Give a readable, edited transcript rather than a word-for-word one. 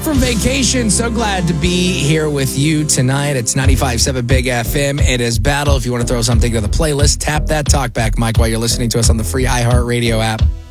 from vacation. So glad to be here with you tonight. It's 95.7 Big FM. It is Battle. If you want to throw something to the playlist, tap that talkback mic while you're listening to us on the free iHeartRadio app.